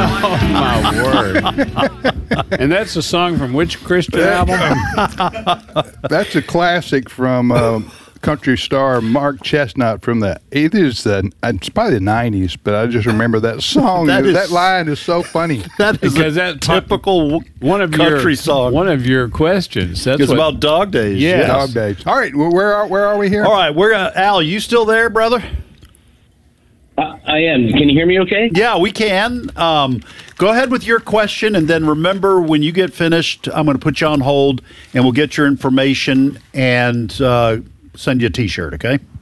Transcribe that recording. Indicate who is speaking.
Speaker 1: Oh, my word. And that's a song from which Christian album?
Speaker 2: That's a classic from country star Mark Chestnut from the 80s. It's probably the 90s, but I just remember that song. That line is so funny.
Speaker 3: That is
Speaker 1: Because
Speaker 3: a
Speaker 1: that
Speaker 3: typical
Speaker 1: one of
Speaker 3: country
Speaker 1: your,
Speaker 3: song.
Speaker 1: One of your questions. That's
Speaker 3: It's
Speaker 1: what,
Speaker 3: about dog days.
Speaker 1: Yes.
Speaker 2: Dog days. All right, well, where are we here?
Speaker 3: All right, we're Al, you still there, brother?
Speaker 4: I am. Can you hear me okay?
Speaker 3: Yeah, we can. Go ahead with your question, and then remember, when you get finished, I'm going to put you on hold, and we'll get your information and send you a T-shirt, okay?